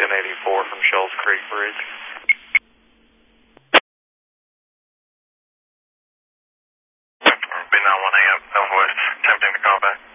1084 from Shells Creek Bridge. B91 AM, Northwest, attempting to call back.